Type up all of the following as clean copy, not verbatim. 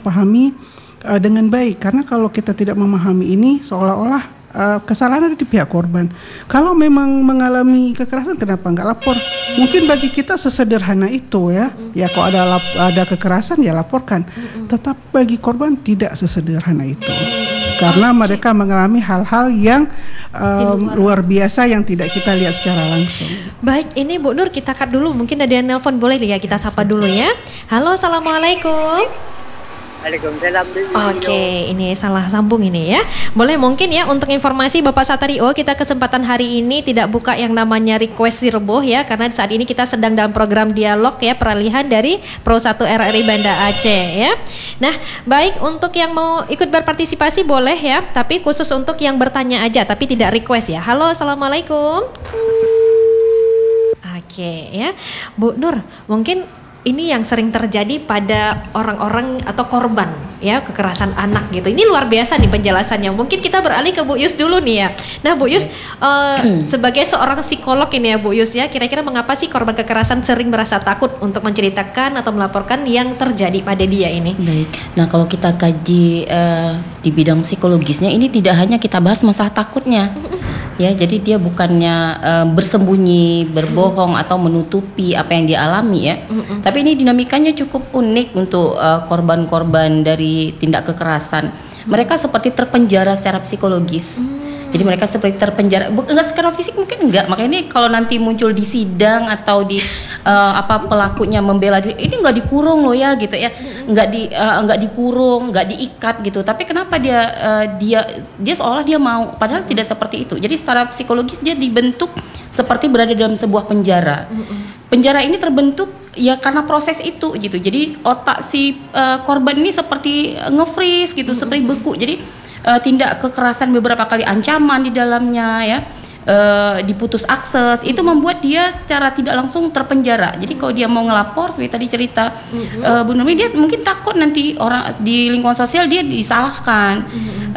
pahami dengan baik. Karena kalau kita tidak memahami ini, seolah-olah kesalahan ada di pihak korban. Kalau memang mengalami kekerasan, kenapa nggak lapor? Mungkin bagi kita sesederhana itu ya. Ya kalau ada kekerasan ya laporkan. Tetapi bagi korban tidak sesederhana itu. Karena mereka mengalami hal-hal yang luar biasa yang tidak kita lihat secara langsung. Baik, ini Bu Nur kita cut dulu. Mungkin ada yang nelpon, boleh ya kita sapa dulu ya. Halo, assalamualaikum. Waalaikumsalam. Oke, ini salah sambung ini ya. Boleh mungkin ya untuk informasi Bapak Satario, kita kesempatan hari ini tidak buka yang namanya request direboh ya, karena saat ini kita sedang dalam program dialog ya, peralihan dari Pro 1 RRI Banda Aceh ya. Nah, baik, untuk yang mau ikut berpartisipasi boleh ya, tapi khusus untuk yang bertanya aja tapi tidak request ya. Halo, assalamualaikum. Oke ya, Bu Nur, mungkin ini yang sering terjadi pada orang-orang atau korban ya kekerasan anak gitu. Ini luar biasa nih penjelasannya. Mungkin kita beralih ke Bu Yus dulu nih ya. Nah Bu Yus, sebagai seorang psikolog ini ya Bu Yus ya, kira-kira mengapa sih korban kekerasan sering merasa takut untuk menceritakan atau melaporkan yang terjadi pada dia ini? Baik, nah kalau kita kaji di bidang psikologisnya, ini tidak hanya kita bahas masalah takutnya. Ya, jadi dia bukannya bersembunyi, berbohong atau menutupi apa yang dia alami ya. Tapi ini dinamikanya cukup unik untuk korban-korban dari tindak kekerasan. Mereka seperti terpenjara secara psikologis. Jadi mereka seperti terpenjara, enggak secara fisik mungkin enggak. Makanya ini kalau nanti muncul di sidang atau di pelakunya membela diri, ini enggak dikurung loh ya gitu ya. Enggak dikurung, enggak diikat gitu. Tapi kenapa dia seolah dia mau, padahal tidak seperti itu. Jadi secara psikologis dia dibentuk seperti berada dalam sebuah penjara. Penjara ini terbentuk ya karena proses itu gitu. Jadi otak si korban ini seperti nge-freeze gitu, seperti beku. Jadi tindak kekerasan beberapa kali ancaman di dalamnya ya, diputus akses, itu membuat dia secara tidak langsung terpenjara. Jadi kalau dia mau ngelapor seperti tadi cerita Bu Nurmi, dia mungkin takut nanti orang di lingkungan sosial dia disalahkan.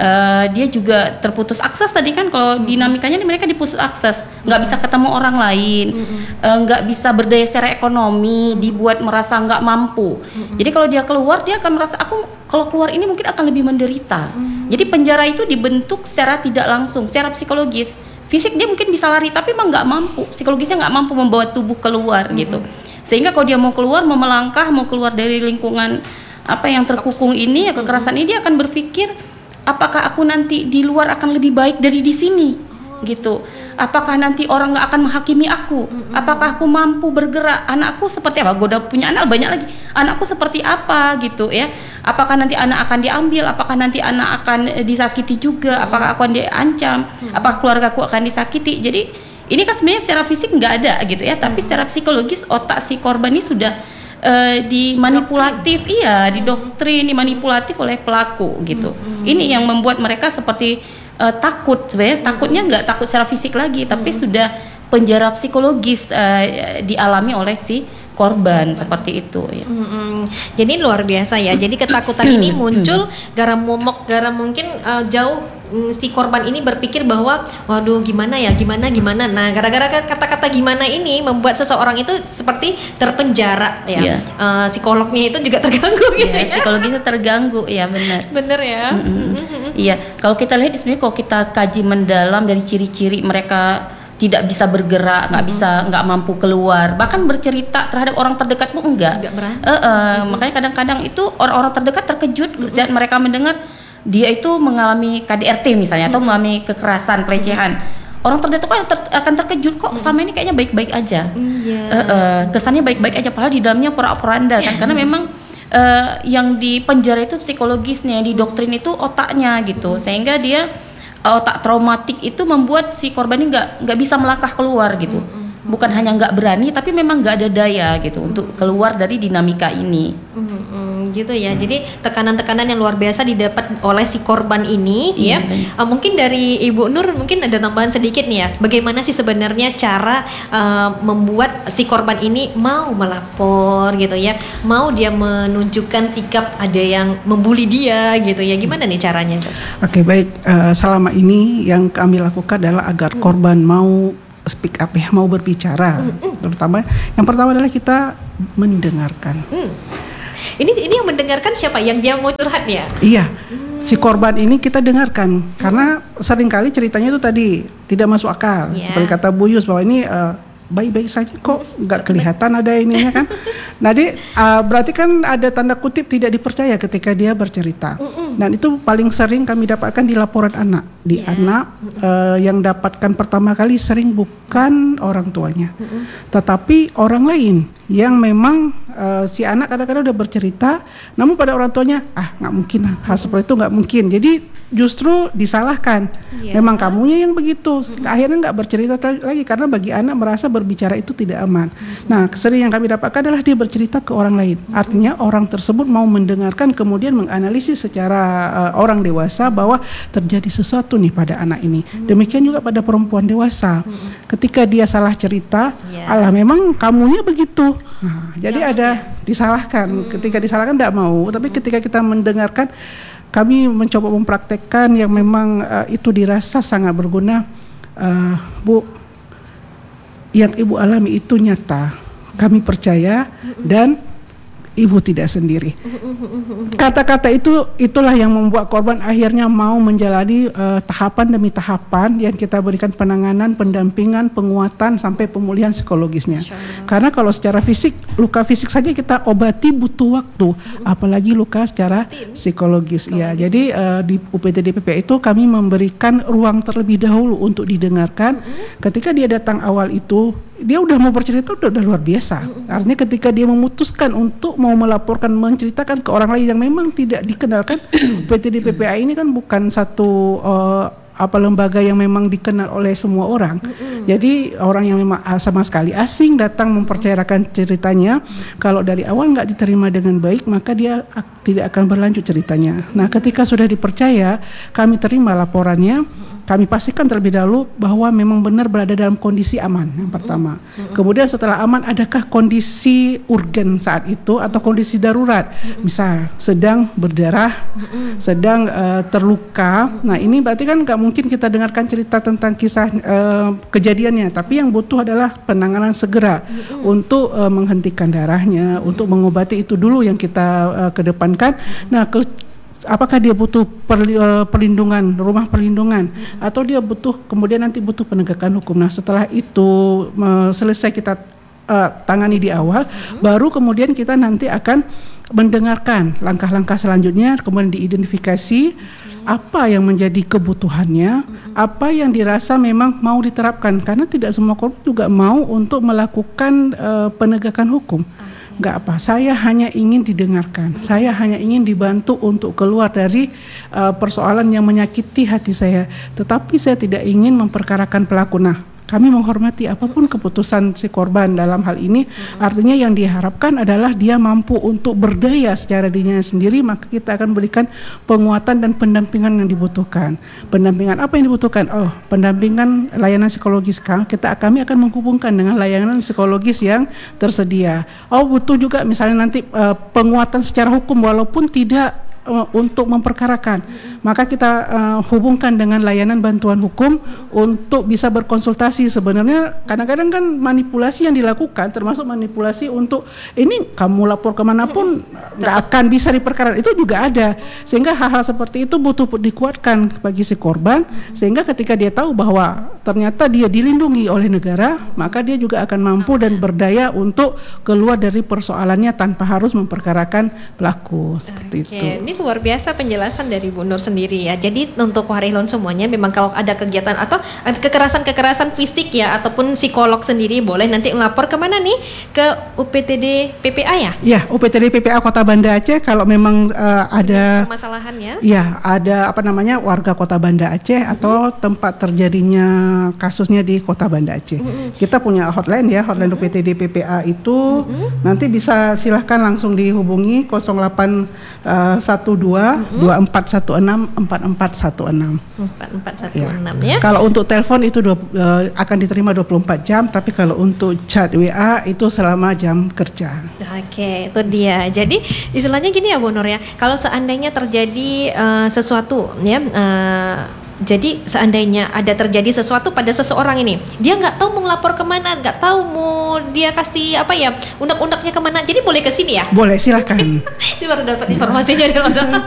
Dia juga terputus akses tadi kan, kalau dinamikanya mereka diputus akses, nggak bisa ketemu orang lain, nggak bisa berdaya secara ekonomi, dibuat merasa nggak mampu. Jadi kalau dia keluar, dia akan merasa kalau keluar ini mungkin akan lebih menderita. Jadi penjara itu dibentuk secara tidak langsung, secara psikologis. Fisik dia mungkin bisa lari, tapi emang nggak mampu, psikologisnya nggak mampu membawa tubuh keluar gitu. Sehingga kalau dia mau keluar, mau melangkah, mau keluar dari lingkungan apa yang terkukung ini, ya kekerasan ini, dia akan berpikir, apakah aku nanti di luar akan lebih baik dari di sini, gitu. Apakah nanti orang nggak akan menghakimi aku? Apakah aku mampu bergerak? Anakku seperti apa? Gue udah punya anak banyak lagi. Anakku seperti apa gitu ya? Apakah nanti anak akan diambil? Apakah nanti anak akan disakiti juga? Apakah aku akan diancam? Apakah keluargaku akan disakiti? Jadi ini kan sebenarnya secara fisik nggak ada gitu ya, tapi secara psikologis otak si korban ini sudah dimanipulatif, didoktrin, dimanipulatif oleh pelaku gitu. Ini yang membuat mereka seperti takut. Sebenarnya takutnya nggak takut secara fisik lagi, tapi sudah penjara psikologis dialami oleh si korban seperti itu ya. Jadi luar biasa ya. Jadi ketakutan ini muncul gara mungkin jauh si korban ini berpikir bahwa waduh gimana. Nah, gara-gara kata-kata gimana ini membuat seseorang itu seperti terpenjara ya. Psikolognya itu juga terganggu gitu ya. Psikologisnya terganggu ya, benar. Bener ya. Iya, kalau kita lihat sebenarnya kalau kita kaji mendalam dari ciri-ciri mereka tidak bisa bergerak, nggak mampu keluar, bahkan bercerita terhadap orang terdekat pun enggak. Makanya kadang-kadang itu orang-orang terdekat terkejut saat mereka mendengar dia itu mengalami KDRT misalnya atau mengalami kekerasan, pelecehan. Orang terdekat akan terkejut, kok selama ini kayaknya baik-baik aja. Kesannya baik-baik aja, padahal di dalamnya porak-poranda kan, karena memang yang di penjara itu psikologisnya, di doktrin itu otaknya gitu, sehingga dia otak traumatik itu membuat si korban ini nggak bisa melangkah keluar gitu. Bukan hanya nggak berani, tapi memang nggak ada daya gitu untuk keluar dari dinamika ini. Gitu ya. Jadi tekanan-tekanan yang luar biasa didapat oleh si korban ini ya. Mungkin dari Ibu Nur mungkin ada tambahan sedikit nih ya. Bagaimana sih sebenarnya cara membuat si korban ini mau melapor gitu ya. Mau dia menunjukkan sikap ada yang membuli dia gitu ya. Gimana nih caranya? Oke, baik. Selama ini yang kami lakukan adalah agar korban mau speak up ya, mau berbicara. Terutama yang pertama adalah kita mendengarkan. Ini yang mendengarkan siapa? Yang dia mau curhat ya? Iya, si korban ini kita dengarkan karena seringkali ceritanya itu tadi tidak masuk akal. Iya. Seperti kata Bu Yus bahwa ini baik-baik saja kok, nggak kelihatan ada ininya kan. Jadi berarti kan ada tanda kutip tidak dipercaya ketika dia bercerita. Dan itu paling sering kami dapatkan di laporan anak. Di anak yang dapatkan pertama kali sering bukan orang tuanya, tetapi orang lain yang memang si anak kadang-kadang udah bercerita, namun pada orang tuanya nggak mungkin, hal seperti itu nggak mungkin. Jadi justru disalahkan, memang kamunya yang begitu. Akhirnya nggak bercerita lagi karena bagi anak merasa berbicara itu tidak aman. Nah, sering yang kami dapatkan adalah dia bercerita ke orang lain. Artinya orang tersebut mau mendengarkan kemudian menganalisis secara orang dewasa bahwa terjadi sesuatu nih pada anak ini. Demikian juga pada perempuan dewasa. Ketika dia salah cerita, alah memang kamunya begitu. Nah, jadi ada disalahkan. Ketika disalahkan tidak mau, tapi ketika kita mendengarkan, kami mencoba mempraktekkan yang memang itu dirasa sangat berguna. Bu, yang Ibu alami itu nyata, kami percaya dan Ibu tidak sendiri. Kata-kata itulah yang membuat korban akhirnya mau menjalani tahapan demi tahapan yang kita berikan penanganan, pendampingan, penguatan sampai pemulihan psikologisnya. Karena kalau secara fisik, luka fisik saja kita obati butuh waktu, apalagi luka secara psikologis. Ya, jadi di UPTD PPA itu kami memberikan ruang terlebih dahulu untuk didengarkan. Ketika dia datang awal itu, dia udah mau bercerita udah luar biasa. Artinya ketika dia memutuskan untuk mau melaporkan, menceritakan ke orang lain yang memang tidak dikenalkan, UPTD PPA ini kan bukan satu lembaga yang memang dikenal oleh semua orang. Jadi orang yang memang sama sekali asing datang mempercayakan ceritanya, kalau dari awal nggak diterima dengan baik, maka dia tidak akan berlanjut ceritanya. Nah, ketika sudah dipercaya, kami terima laporannya. Kami pastikan terlebih dahulu bahwa memang benar berada dalam kondisi aman, yang pertama. Kemudian setelah aman, adakah kondisi urgen saat itu atau kondisi darurat? Misal sedang berdarah, sedang terluka. Nah, ini berarti kan nggak mungkin kita dengarkan cerita tentang kisah kejadiannya, tapi yang butuh adalah penanganan segera untuk menghentikan darahnya, untuk mengobati itu dulu yang kita kedepankan. Nah, apakah dia butuh perlindungan, rumah perlindungan, atau dia butuh kemudian nanti butuh penegakan hukum. Nah, setelah itu selesai kita tangani di awal, baru kemudian kita nanti akan mendengarkan langkah-langkah selanjutnya, kemudian diidentifikasi apa yang menjadi kebutuhannya, apa yang dirasa memang mau diterapkan, karena tidak semua korban juga mau untuk melakukan penegakan hukum. Enggak apa, saya hanya ingin didengarkan, saya hanya ingin dibantu untuk keluar dari persoalan yang menyakiti hati saya, tetapi saya tidak ingin memperkarakan pelaku. Nah, kami menghormati apapun keputusan si korban dalam hal ini. Artinya yang diharapkan adalah dia mampu untuk berdaya secara dirinya sendiri, maka kita akan berikan penguatan dan pendampingan yang dibutuhkan. Pendampingan apa yang dibutuhkan? Oh, pendampingan layanan psikologis. Kami akan menghubungkan dengan layanan psikologis yang tersedia. Oh, butuh juga misalnya nanti penguatan secara hukum walaupun tidak untuk memperkarakan, maka kita hubungkan dengan layanan bantuan hukum untuk bisa berkonsultasi. Sebenarnya kadang-kadang kan manipulasi yang dilakukan, termasuk manipulasi untuk ini kamu lapor kemanapun nggak akan bisa diperkarakan, itu juga ada. Sehingga hal-hal seperti itu butuh dikuatkan bagi si korban, sehingga ketika dia tahu bahwa ternyata dia dilindungi oleh negara, maka dia juga akan mampu dan berdaya untuk keluar dari persoalannya tanpa harus memperkarakan pelaku. Seperti itu. Ini luar biasa penjelasan dari Bu Nur sendiri ya. Jadi untuk Warihlon semuanya, memang kalau ada kegiatan atau ada kekerasan fisik ya ataupun psikolog sendiri, boleh nanti melapor kemana nih? Ke UPTD PPA ya? Ya, UPTD PPA Kota Banda Aceh. Kalau memang ada permasalahannya, ya ada warga Kota Banda Aceh atau tempat terjadinya kasusnya di Kota Banda Aceh. Kita punya hotline ya, hotline UPTD PPA itu nanti bisa silahkan langsung dihubungi 0812 2416 4416. 4416 ya. Kalau untuk telepon itu akan diterima 24 jam, tapi kalau untuk chat WA itu selama jam kerja. Oke, itu dia. Jadi istilahnya gini ya Bu Nur ya, kalau seandainya terjadi sesuatu ya Jadi seandainya ada terjadi sesuatu pada seseorang ini, dia nggak tahu mau ngelapor kemana, nggak tahu mau dia kasih apa ya, undak-undaknya kemana. Jadi boleh ke sini ya? Boleh, silakan. Ini baru dapat informasinya dari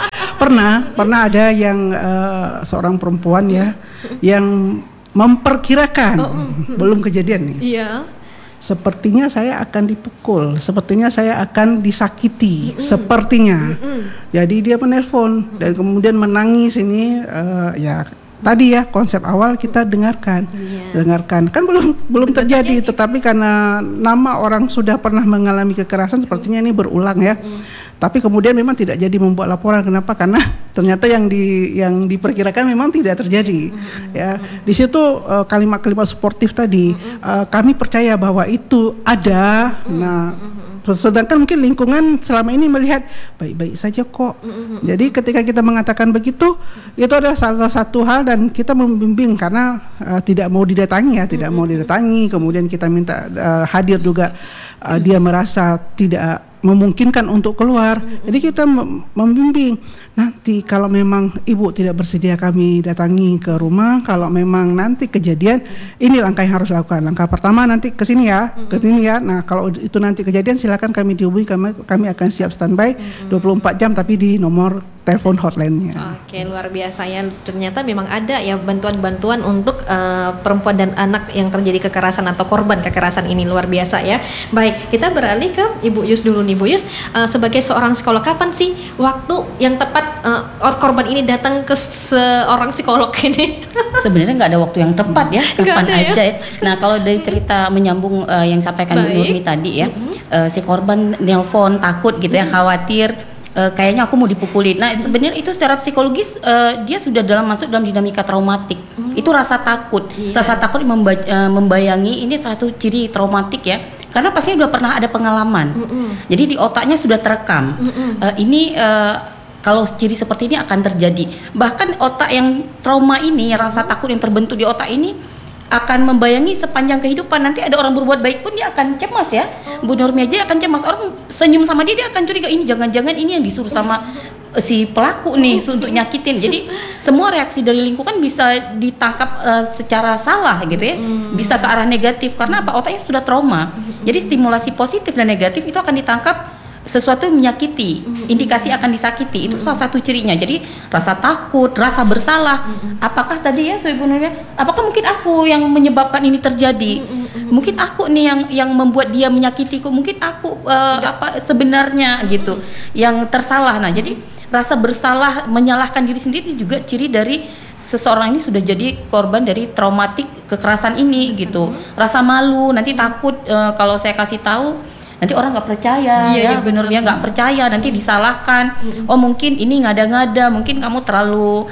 Pernah ada yang seorang perempuan ya yang memperkirakan, belum kejadian nih. Iya. Sepertinya saya akan dipukul, sepertinya saya akan disakiti, sepertinya. Jadi dia menelpon dan kemudian menangis ini, ya tadi ya konsep awal kita dengarkan, kan belum terjadi, tetapi karena nama orang sudah pernah mengalami kekerasan, sepertinya ini berulang ya. Tapi kemudian memang tidak jadi membuat laporan. Kenapa? Karena ternyata yang diperkirakan memang tidak terjadi. Ya, di situ kalimat-kalimat suportif tadi, kami percaya bahwa itu ada. Nah, sedangkan mungkin lingkungan selama ini melihat baik-baik saja kok. Jadi ketika kita mengatakan begitu, itu adalah salah satu hal dan kita membimbing karena tidak mau didatangi ya, tidak mau didatangi. Kemudian kita minta hadir juga, dia merasa tidak memungkinkan untuk keluar. Jadi kita membimbing. Nanti kalau memang ibu tidak bersedia, kami datangi ke rumah. Kalau memang nanti kejadian, ini langkah yang harus dilakukan. Langkah pertama nanti ke sini ya, ke sini ya. Nah, kalau itu nanti kejadian silakan kami dihubungi, kami akan siap standby 24 jam tapi di nomor telepon hotline-nya. Oke, luar biasa ya. Ternyata memang ada ya bantuan-bantuan untuk perempuan dan anak yang terjadi kekerasan atau korban kekerasan ini, luar biasa ya. Baik, kita beralih ke Ibu Yus dulu nih, Bu Yus. Sebagai seorang psikolog, kapan sih waktu yang tepat korban ini datang ke seorang psikolog ini? Sebenarnya nggak ada waktu yang tepat ya, kapan aja ya. Nah, kalau dari cerita menyambung yang disampaikan Bu Nurmi tadi ya, si korban nelpon takut gitu ya, khawatir. Kayaknya aku mau dipukulin. Nah, sebenarnya itu secara psikologis dia sudah masuk dalam dinamika traumatik. Itu rasa takut. Rasa takut membayangi ini satu ciri traumatik ya. Karena pastinya udah pernah ada pengalaman. Jadi di otaknya sudah terekam. Kalau ciri seperti ini akan terjadi. Bahkan otak yang trauma ini, rasa takut yang terbentuk di otak ini akan membayangi sepanjang kehidupan. Nanti ada orang berbuat baik pun dia akan cemas ya. Bu Nurmi aja akan cemas. Orang senyum sama dia akan curiga, ini jangan-jangan ini yang disuruh sama si pelaku nih untuk nyakitin. Jadi semua reaksi dari lingkungan bisa ditangkap secara salah gitu ya. Bisa ke arah negatif karena apa? Otaknya sudah trauma. Jadi stimulasi positif dan negatif itu akan ditangkap sesuatu yang menyakiti, indikasi akan disakiti, itu salah satu cirinya. Jadi rasa takut, rasa bersalah. Apakah tadi ya Ibu Nurmi, apakah mungkin aku yang menyebabkan ini terjadi? Mungkin aku nih yang membuat dia menyakitiku. Mungkin aku sebenarnya gitu yang tersalah. Nah, jadi rasa bersalah, menyalahkan diri sendiri juga ciri dari seseorang ini sudah jadi korban dari traumatik kekerasan ini gitu. Rasa malu, nanti takut kalau saya kasih tahu nanti orang nggak percaya, benar dia nggak percaya, nanti disalahkan. Oh mungkin ini ngada-ngada, mungkin kamu terlalu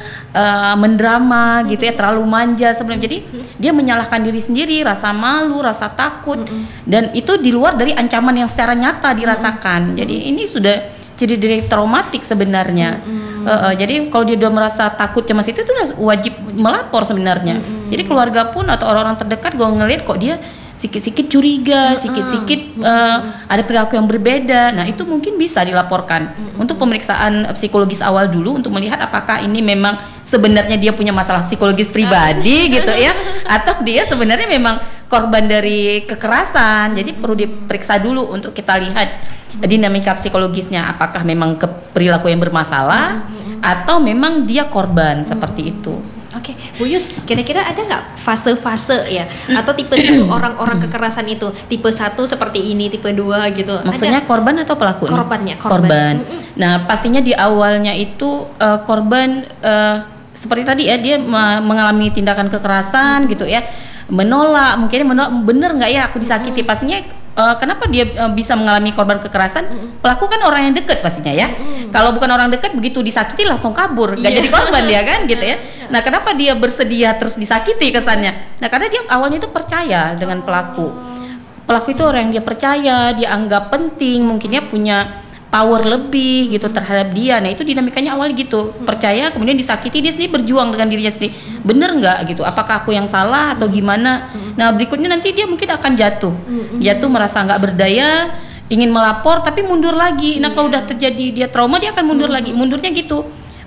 mendrama gitu ya, terlalu manja sebenarnya. Jadi dia menyalahkan diri sendiri, rasa malu, rasa takut, dan itu di luar dari ancaman yang secara nyata dirasakan. Jadi ini sudah ciri dari traumatik sebenarnya. Jadi kalau dia udah merasa takut, cemas itu udah wajib melapor sebenarnya. Jadi keluarga pun atau orang-orang terdekat gue ngeliat kok dia sikit-sikit curiga, sikit-sikit ada perilaku yang berbeda. Nah, itu mungkin bisa dilaporkan untuk pemeriksaan psikologis awal dulu untuk melihat apakah ini memang sebenarnya dia punya masalah psikologis pribadi gitu ya, atau dia sebenarnya memang korban dari kekerasan. Jadi perlu diperiksa dulu untuk kita lihat dinamika psikologisnya, apakah memang perilaku yang bermasalah atau memang dia korban seperti itu. Oke, Bu Yus, kira-kira ada nggak fase-fase ya, atau tipe orang-orang kekerasan itu, tipe 1 seperti ini, tipe 2 gitu? Maksudnya ada? Korban atau pelaku? Korban. Nah, pastinya di awalnya itu korban seperti tadi ya, dia mengalami tindakan kekerasan gitu ya, menolak, mungkin bener nggak ya aku disakiti, pastinya. Kenapa dia bisa mengalami korban kekerasan? Pelaku kan orang yang dekat pastinya ya. Kalau bukan orang dekat, begitu disakiti langsung kabur, nggak jadi korban dia kan gitu ya. Nah, kenapa dia bersedia terus disakiti kesannya? Nah, karena dia awalnya itu percaya dengan pelaku. Pelaku itu orang yang dia percaya, dia anggap penting, mungkin dia punya power lebih gitu terhadap dia. Nah, itu dinamikanya awal gitu, percaya kemudian disakiti, dia sendiri berjuang dengan dirinya sendiri. Bener nggak gitu? Apakah aku yang salah atau gimana? Nah, berikutnya nanti dia mungkin akan jatuh merasa nggak berdaya, ingin melapor tapi mundur lagi. Nah, kalau udah terjadi dia trauma, dia akan mundur lagi. Mundurnya gitu,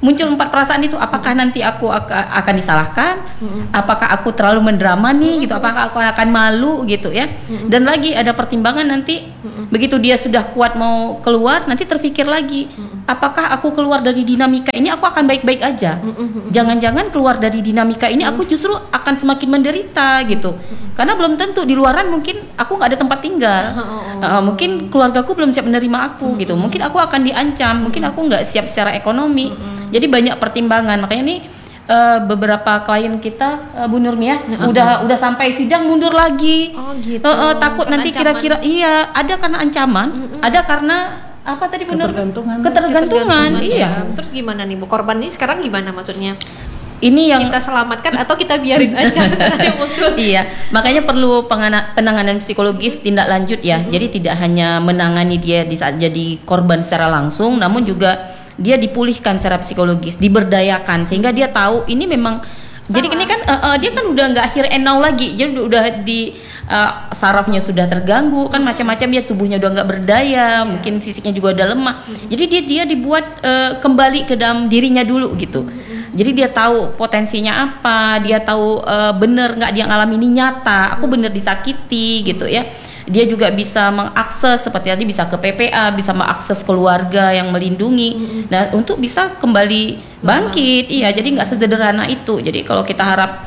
muncul 4 perasaan itu. Apakah nanti aku akan disalahkan? Apakah aku terlalu mendrama nih gitu? Apakah aku akan malu gitu ya? Dan lagi ada pertimbangan nanti begitu dia sudah kuat mau keluar, nanti terpikir lagi, apakah aku keluar dari dinamika ini aku akan baik-baik aja? Jangan-jangan keluar dari dinamika ini aku justru akan semakin menderita gitu. Karena belum tentu di luaran mungkin aku nggak ada tempat tinggal. Mungkin keluargaku belum siap menerima aku gitu. Mungkin aku akan diancam, mungkin aku nggak siap secara ekonomi. Jadi banyak pertimbangan. Makanya nih beberapa klien kita Bu Nurmi ya udah sampai sidang mundur lagi. Oh gitu. Takut Karena nanti ancaman. kira-kira ada karena ancaman, ada karena apa tadi Bu Nur? Ketergantungan. Ketergantungan, iya. Ya. Terus gimana nih Bu, korban ini sekarang gimana maksudnya? Ini yang Kita selamatkan atau kita biarin aja yang mundur? iya, makanya perlu penanganan psikologis tindak lanjut ya. Jadi tidak hanya menangani dia di saat jadi korban secara langsung, namun juga dia dipulihkan secara psikologis, diberdayakan sehingga dia tahu ini memang. Jadi ini kan dia kan udah nggak here and now lagi, jadi udah di sarafnya sudah terganggu kan macam-macam ya, tubuhnya udah nggak berdaya, mungkin fisiknya juga udah lemah. Jadi dia dibuat kembali ke dalam dirinya dulu gitu. Jadi dia tahu potensinya apa, dia tahu bener nggak dia ngalami ini nyata, aku bener disakiti gitu ya. Dia juga bisa mengakses seperti tadi, bisa ke PPA, bisa mengakses keluarga yang melindungi. Nah untuk bisa kembali bangkit, iya. Jadi nggak sesederhana itu. Jadi kalau kita harap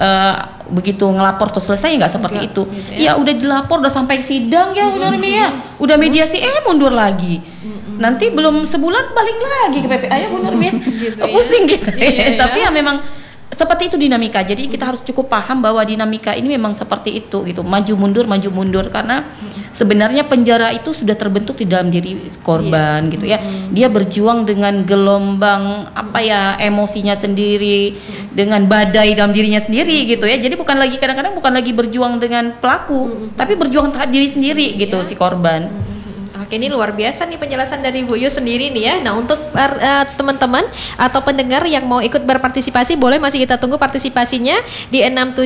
begitu ngelapor terus selesai nggak seperti itu. Gitu Ya udah dilapor, udah sampai sidang ya, udah mediasi, mundur lagi. Nanti belum sebulan balik lagi ke PPA ya, Bu Nurmi. Gitu ya. Pusing gitu. Iya, Tapi ya memang seperti itu dinamika. Jadi kita harus cukup paham bahwa dinamika ini memang seperti itu gitu. Maju mundur karena sebenarnya penjara itu sudah terbentuk di dalam diri korban gitu ya. Dia berjuang dengan gelombang emosinya sendiri, dengan badai dalam dirinya sendiri gitu ya. Jadi kadang-kadang bukan lagi berjuang dengan pelaku, tapi berjuang terhadap diri sendiri gitu si korban. Oke, ini luar biasa nih penjelasan dari Bu Yu sendiri nih ya. Nah, untuk teman-teman atau pendengar yang mau ikut berpartisipasi, boleh masih kita tunggu partisipasinya di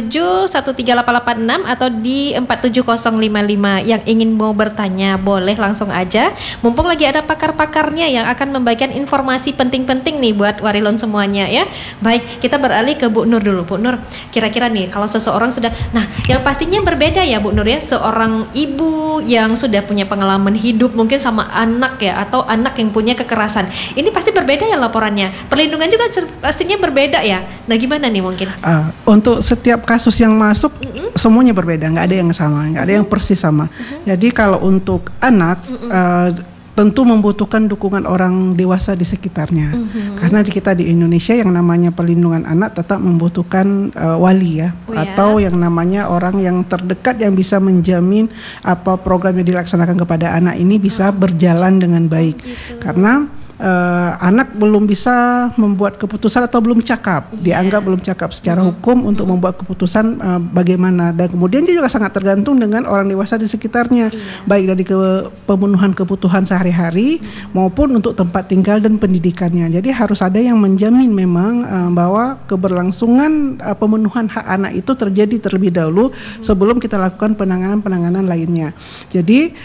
67138886 atau di 47055. Yang ingin mau bertanya, boleh langsung aja. Mumpung lagi ada pakar-pakarnya yang akan membagikan informasi penting-penting nih buat Warilon semuanya ya. Baik, kita beralih ke Bu Nur dulu. Bu Nur, kira-kira nih kalau seseorang sudah, nah yang pastinya berbeda ya Bu Nur ya, seorang ibu yang sudah punya pengalaman hidup mungkin sama anak ya, atau anak yang punya kekerasan, ini pasti berbeda ya laporannya, perlindungan juga pastinya berbeda ya. Nah gimana nih mungkin? Untuk setiap kasus yang masuk semuanya berbeda, nggak ada yang sama, nggak ada yang persis sama. Jadi kalau untuk anak tentu membutuhkan dukungan orang dewasa di sekitarnya, karena kita di Indonesia yang namanya perlindungan anak tetap membutuhkan wali ya, atau yang namanya orang yang terdekat yang bisa menjamin apa program yang dilaksanakan kepada anak ini bisa berjalan dengan baik, karena anak belum bisa membuat keputusan atau belum cakap, dianggap belum cakap secara hukum untuk membuat keputusan bagaimana, dan kemudian dia juga sangat tergantung dengan orang dewasa di sekitarnya, baik dari pemenuhan kebutuhan sehari-hari maupun untuk tempat tinggal dan pendidikannya. Jadi harus ada yang menjamin memang bahwa keberlangsungan pemenuhan hak anak itu terjadi terlebih dahulu sebelum kita lakukan penanganan lainnya. Jadi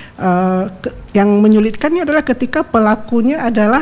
yang menyulitkannya adalah ketika pelakunya adalah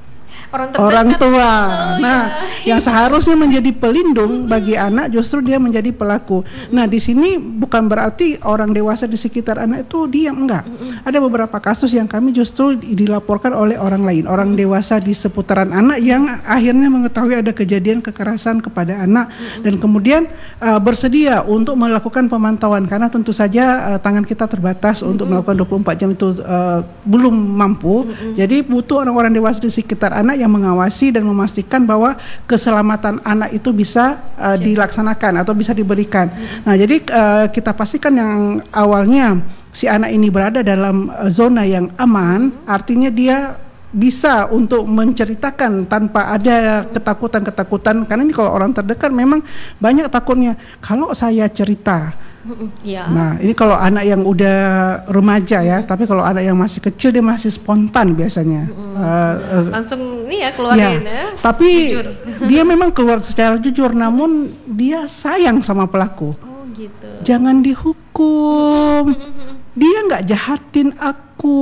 orang tua. Yang seharusnya menjadi pelindung bagi anak justru dia menjadi pelaku. Nah, di sini bukan berarti orang dewasa di sekitar anak itu diam, enggak. Ada beberapa kasus yang kami justru dilaporkan oleh orang lain, orang dewasa di seputaran anak yang akhirnya mengetahui ada kejadian kekerasan kepada anak dan kemudian bersedia untuk melakukan pemantauan, karena tentu saja tangan kita terbatas untuk melakukan 24 jam itu belum mampu. Jadi butuh orang-orang dewasa di sekitar anak yang mengawasi dan memastikan bahwa keselamatan anak itu bisa dilaksanakan atau bisa diberikan. Nah, jadi kita pastikan yang awalnya si anak ini berada dalam zona yang aman, artinya dia bisa untuk menceritakan tanpa ada ketakutan-ketakutan, karena ini kalau orang terdekat memang banyak takutnya kalau saya cerita. Nah, ini kalau anak yang udah remaja ya, tapi kalau anak yang masih kecil dia masih spontan biasanya. Langsung nih ya keluarin ya. Tapi jujur. Dia memang keluar secara jujur, namun dia sayang sama pelaku. Oh gitu. Jangan dihukum. Dia nggak jahatin aku. aku,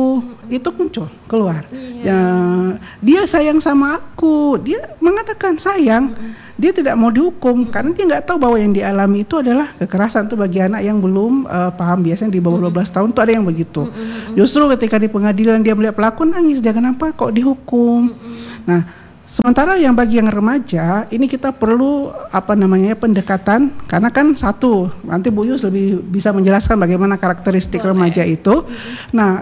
itu muncul keluar. Ya, dia sayang sama aku, dia mengatakan sayang. Dia tidak mau dihukum karena dia nggak tahu bahwa yang dialami itu adalah kekerasan. Itu bagi anak yang belum paham, biasanya di bawah 12 tahun tuh ada yang begitu. Justru ketika di pengadilan dia melihat pelaku nangis, dia kenapa kok dihukum. Nah, sementara yang bagi yang remaja ini kita perlu pendekatan, karena kan satu, nanti Bu Yus lebih bisa menjelaskan bagaimana karakteristik remaja itu. Nah,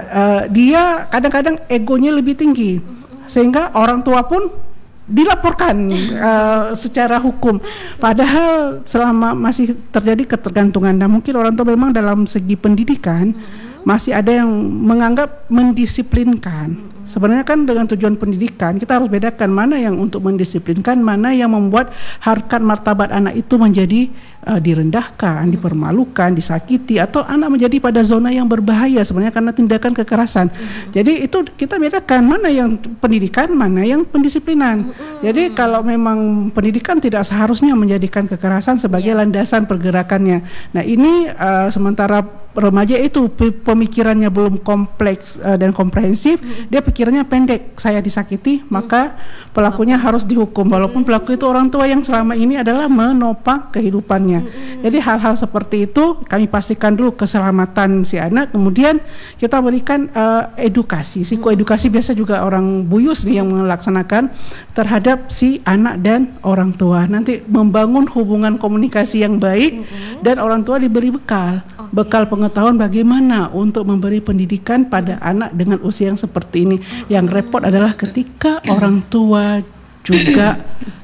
dia kadang-kadang egonya lebih tinggi sehingga orang tua pun dilaporkan secara hukum, padahal selama masih terjadi ketergantungan. Nah, mungkin orang tua memang dalam segi pendidikan masih ada yang menganggap mendisiplinkan. Sebenarnya kan dengan tujuan pendidikan kita harus bedakan mana yang untuk mendisiplinkan, mana yang membuat harkat martabat anak itu menjadi direndahkan, dipermalukan, disakiti, atau anak menjadi pada zona yang berbahaya sebenarnya karena tindakan kekerasan. Jadi itu kita bedakan mana yang pendidikan, mana yang pendisiplinan. Jadi kalau memang pendidikan tidak seharusnya menjadikan kekerasan sebagai landasan pergerakannya. Nah, ini sementara remaja itu pemikirannya belum kompleks dan komprehensif, dia pikirannya pendek, saya disakiti maka pelakunya harus dihukum, walaupun pelaku itu orang tua yang selama ini adalah menopang kehidupannya. Jadi hal-hal seperti itu kami pastikan dulu keselamatan si anak, kemudian kita berikan edukasi, psikoedukasi biasa juga orang buyus nih yang melaksanakan terhadap si anak dan orang tua. Nanti membangun hubungan komunikasi yang baik dan orang tua diberi bekal pengetahuan bagaimana untuk memberi pendidikan pada anak dengan usia yang seperti ini. Yang repot adalah ketika orang tua juga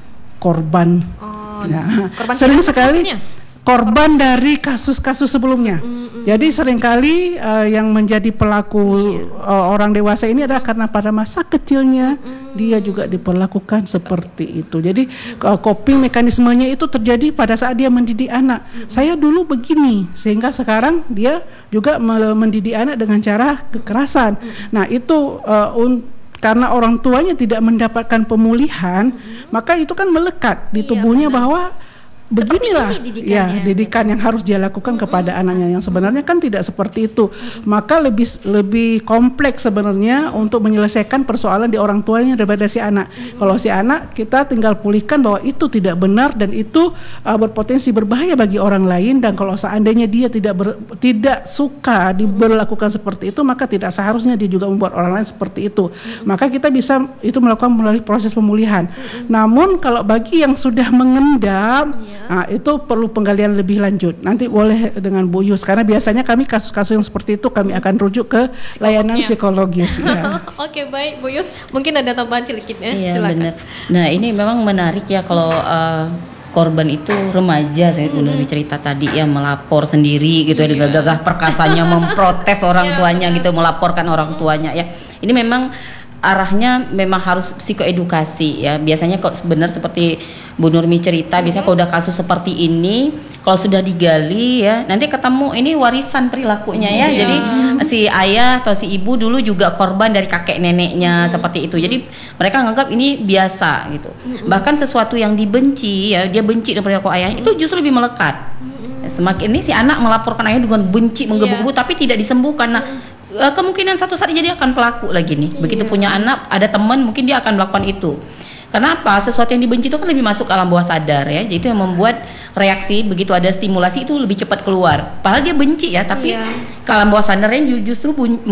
korban. Korban Sering sekali maksudnya? korban dari kasus-kasus sebelumnya. Jadi seringkali yang menjadi pelaku orang dewasa ini adalah karena pada masa kecilnya dia juga diperlakukan seperti itu. Jadi coping mekanismenya itu terjadi pada saat dia mendidik anak. Saya dulu begini, sehingga sekarang dia juga mendidik anak dengan cara kekerasan. Nah, itu karena orang tuanya tidak mendapatkan pemulihan, maka itu kan melekat di tubuhnya bahwa beginilah didikan yang harus dia lakukan kepada anaknya, yang sebenarnya kan tidak seperti itu. Maka lebih kompleks sebenarnya untuk menyelesaikan persoalan di orang tuanya daripada si anak. Kalau si anak kita tinggal pulihkan bahwa itu tidak benar dan itu berpotensi berbahaya bagi orang lain, dan kalau seandainya dia tidak suka diberlakukan seperti itu, maka tidak seharusnya dia juga membuat orang lain seperti itu. Maka kita bisa itu melakukan melalui proses pemulihan. Namun kalau bagi yang sudah mengendam, nah, itu perlu penggalian lebih lanjut. Nanti boleh dengan Bu Yus, karena biasanya kami kasus-kasus yang seperti itu kami akan rujuk ke layanan psikologis. Ya. Oke, baik Bu Yus, mungkin ada tambahan sedikit ya. Iya, silakan. benar. Nah, ini memang menarik ya kalau korban itu remaja, saya udah cerita tadi ya, melapor sendiri gitu ya, dengan gagah perkasanya memprotes orang tuanya gitu, melaporkan orang tuanya ya. Ini memang arahnya memang harus psikoedukasi ya. Biasanya kok sebenarnya seperti Bu Nurmi cerita, biasanya kalau udah kasus seperti ini, kalau sudah digali ya, nanti ketemu ini warisan perilakunya ya. Jadi si ayah atau si ibu dulu juga korban dari kakek neneknya seperti itu. Jadi mereka menganggap ini biasa gitu. Bahkan sesuatu yang dibenci ya, dia benci dengan perilaku ayahnya, itu justru lebih melekat. Semakin ini si anak melaporkan ayah dengan benci, menggebu-gebu, tapi tidak disembuhkan. Nah, kemungkinan satu saat dia akan pelaku lagi nih. Begitu punya anak, ada teman, mungkin dia akan melakukan itu. Kenapa? Sesuatu yang dibenci itu kan lebih masuk ke alam bawah sadar ya. Jadi itu yang membuat reaksi begitu ada stimulasi itu lebih cepat keluar. Padahal dia benci ya, tapi ke alam bawah sadarnya justru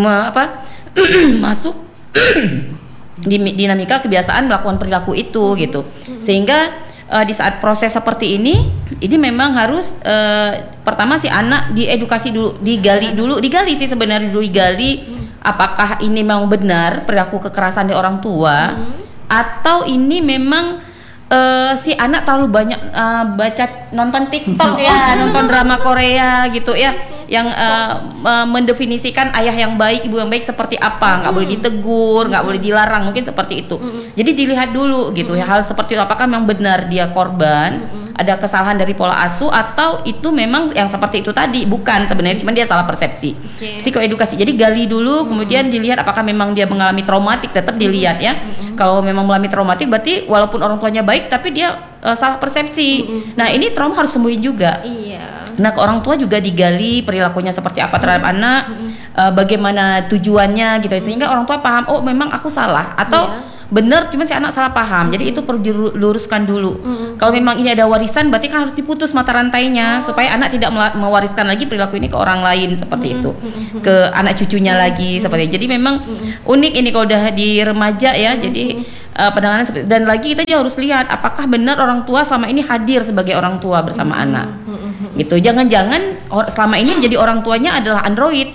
masuk di dinamika kebiasaan melakukan perilaku itu gitu. Sehingga di saat proses seperti ini memang harus pertama si anak diedukasi dulu, digali sih sebenarnya dulu, digali apakah ini memang benar perilaku kekerasan dari orang tua atau ini memang si anak terlalu banyak nonton TikTok ya, nonton drama Korea gitu ya, yang mendefinisikan ayah yang baik, ibu yang baik seperti apa, nggak boleh ditegur, nggak boleh dilarang, mungkin seperti itu. Jadi dilihat dulu gitu ya, hal seperti itu apakah memang benar dia korban ada kesalahan dari pola asuh atau itu memang yang seperti itu tadi, bukan sebenarnya cuma dia salah persepsi. Psikoedukasi. Jadi gali dulu, kemudian dilihat apakah memang dia mengalami traumatik, tetap dilihat ya. Kalau memang mengalami traumatik berarti walaupun orang tuanya baik tapi dia salah persepsi. Nah, ini trauma harus sembuhin juga. Nah, ke orang tua juga digali perilakunya seperti apa terhadap anak, bagaimana tujuannya gitu, sehingga orang tua paham, oh memang aku salah atau benar cuma si anak salah paham. Jadi itu perlu diluruskan dulu. Kalau memang ini ada warisan berarti kan harus diputus mata rantainya supaya anak tidak mewariskan lagi perilaku ini ke orang lain seperti itu, ke anak cucunya lagi seperti itu. Jadi memang unik ini kalau udah di remaja ya. Jadi penanganan seperti, dan lagi kita juga harus lihat apakah benar orang tua selama ini hadir sebagai orang tua bersama anak. Gitu. Jangan-jangan selama ini jadi orang tuanya adalah android.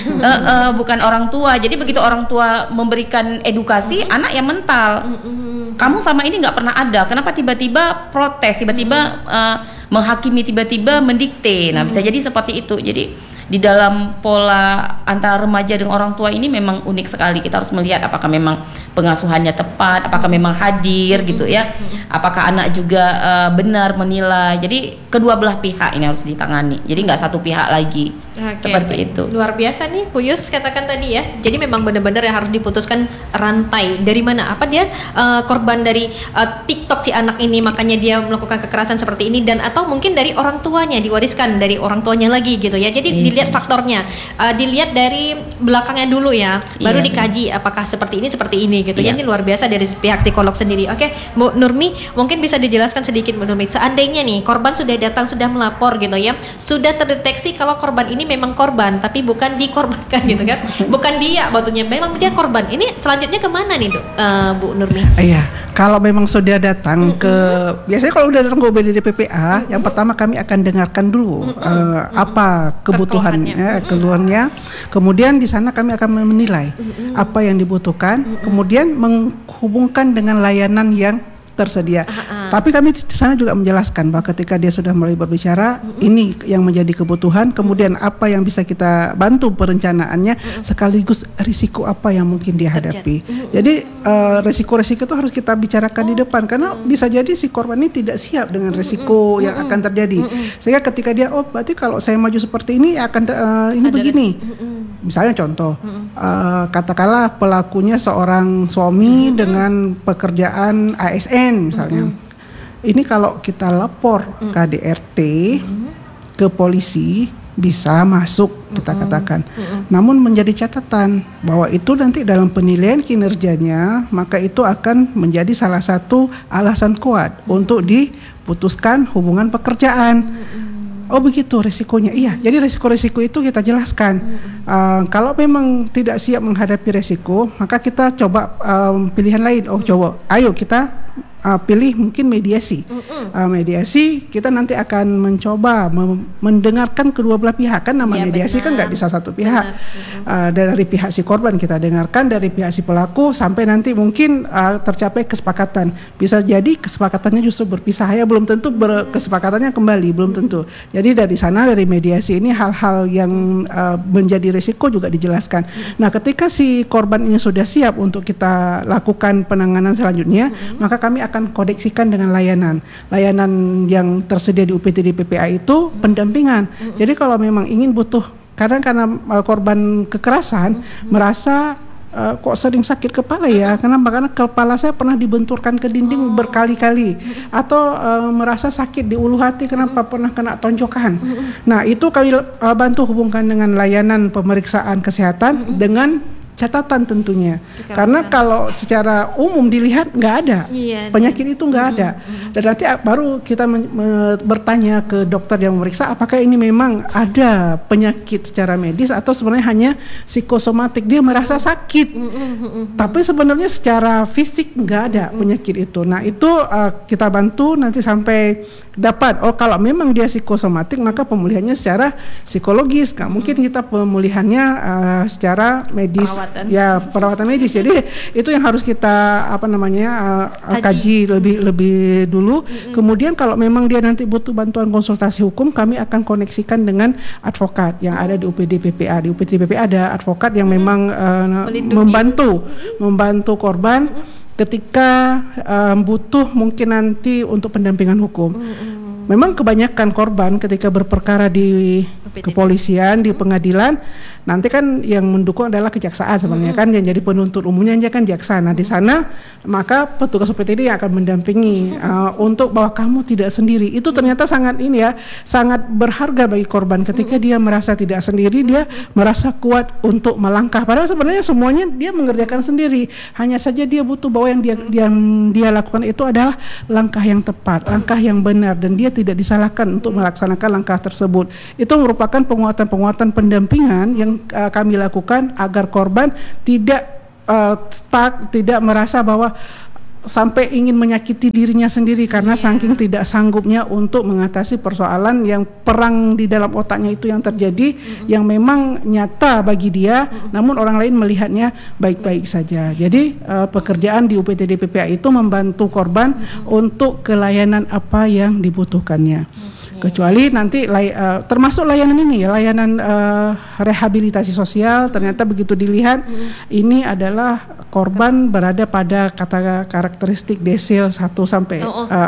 Bukan orang tua. Jadi begitu orang tua memberikan edukasi, anak yang mental. Kamu sama ini nggak pernah ada. Kenapa tiba-tiba protes, tiba-tiba menghakimi, tiba-tiba mendikte. Nah, bisa jadi seperti itu. Jadi di dalam pola antara remaja dengan orang tua ini memang unik sekali. Kita harus melihat apakah memang pengasuhannya tepat, apakah memang hadir gitu ya. Apakah anak juga benar menilai. Jadi kedua belah pihak ini harus ditangani. Jadi nggak satu pihak lagi. Seperti itu. Luar biasa nih Bu Yus katakan tadi ya. Jadi memang benar-benar yang harus diputuskan rantai. Dari mana? Apa dia korban dari TikTok si anak ini makanya dia melakukan kekerasan seperti ini, dan atau mungkin dari orang tuanya, diwariskan dari orang tuanya lagi gitu ya. Jadi dilihat faktornya, dilihat dari belakangnya dulu ya, baru dikaji apakah seperti ini gitu ya. Ini luar biasa dari pihak psikolog sendiri. Oke, Bu Nurmi, mungkin bisa dijelaskan sedikit Bu Nurmi, seandainya nih korban sudah datang, sudah melapor gitu ya, sudah terdeteksi kalau korban ini memang korban tapi bukan dikorbankan gitu kan, bukan dia batunya, memang dia korban, ini selanjutnya kemana nih Bu Nurmi? Iya, kalau memang sudah datang ke, biasanya kalau udah datang ke UPD PPA, yang pertama kami akan dengarkan dulu apa kebutuhannya, keluhannya, kemudian di sana kami akan menilai apa yang dibutuhkan, kemudian menghubungkan dengan layanan yang tersedia. Tapi kami di sana juga menjelaskan bahwa ketika dia sudah mulai berbicara, ini yang menjadi kebutuhan, kemudian apa yang bisa kita bantu perencanaannya, sekaligus risiko apa yang mungkin dia hadapi. Jadi risiko-risiko itu harus kita bicarakan di depan, karena bisa jadi si korban ini tidak siap dengan risiko yang akan terjadi. Sehingga ketika dia, oh berarti kalau saya maju seperti ini akan ini begini. Misalnya contoh, katakanlah pelakunya seorang suami dengan pekerjaan ASN misalnya. Ini kalau kita lapor KDRT ke polisi bisa masuk, kita katakan. Namun menjadi catatan bahwa itu nanti dalam penilaian kinerjanya, maka itu akan menjadi salah satu alasan kuat untuk diputuskan hubungan pekerjaan. Oh begitu risikonya. Iya, jadi risiko-risiko itu kita jelaskan. Kalau memang tidak siap menghadapi risiko, maka kita coba pilihan lain. Oh coba, ayo kita pilih mungkin mediasi. Mediasi kita nanti akan mencoba mendengarkan kedua belah pihak, kan nama mediasi kan nggak bisa satu pihak. Dari pihak si korban kita dengarkan, dari pihak si pelaku, sampai nanti mungkin tercapai kesepakatan. Bisa jadi kesepakatannya justru berpisah ya, belum tentu kesepakatannya kembali, belum tentu. Jadi dari sana, dari mediasi ini hal-hal yang menjadi risiko juga dijelaskan. Nah ketika si korban ini sudah siap untuk kita lakukan penanganan selanjutnya, maka kami akan koneksikan dengan layanan yang tersedia di UPTD PPA itu pendampingan. Jadi kalau memang ingin butuh, kadang karena korban kekerasan merasa kok sering sakit kepala ya, karena kepala saya pernah dibenturkan ke dinding berkali-kali, atau merasa sakit di ulu hati kenapa pernah kena tonjokan. Nah itu kami bantu hubungkan dengan layanan pemeriksaan kesehatan dengan catatan tentunya, karena kalau secara umum dilihat nggak ada penyakit itu nggak ada, dan nanti baru kita bertanya ke dokter yang memeriksa apakah ini memang ada penyakit secara medis atau sebenarnya hanya psikosomatik, dia merasa sakit tapi sebenarnya secara fisik nggak ada penyakit itu. Nah itu kita bantu nanti sampai dapat, oh kalau memang dia psikosomatik maka pemulihannya secara psikologis, nggak mungkin kita pemulihannya secara medis, perawatan medis. Jadi itu yang harus kita kaji lebih dulu. Kemudian kalau memang dia nanti butuh bantuan konsultasi hukum, kami akan koneksikan dengan advokat yang ada di UPD PPA. Di UPD PPA ada advokat yang memang membantu korban ketika butuh mungkin nanti untuk pendampingan hukum. Memang kebanyakan korban ketika berperkara di kepolisian, di pengadilan, nanti kan yang mendukung adalah kejaksaan sebenarnya kan, yang jadi penuntut umumnya aja kan jaksa. Nah di sana maka petugas UPTD yang akan mendampingi untuk bahwa kamu tidak sendiri. Itu ternyata sangat sangat berharga bagi korban ketika dia merasa tidak sendiri, dia merasa kuat untuk melangkah. Padahal sebenarnya semuanya dia mengerjakan sendiri. Hanya saja dia butuh bahwa yang dia lakukan itu adalah langkah yang tepat, langkah yang benar, dan dia tidak disalahkan untuk melaksanakan langkah tersebut. Itu merupakan penguatan-penguatan pendampingan yang kami lakukan agar korban tidak stuck, tidak merasa bahwa sampai ingin menyakiti dirinya sendiri karena saking tidak sanggupnya untuk mengatasi persoalan yang perang di dalam otaknya itu yang terjadi, yang memang nyata bagi dia, namun orang lain melihatnya baik-baik saja. Jadi pekerjaan di UPTD PPA itu membantu korban untuk kelayanan apa yang dibutuhkannya. Kecuali nanti termasuk layanan ini ya, layanan rehabilitasi sosial, ternyata begitu dilihat ini adalah korban berada pada karakteristik desil 1 sampai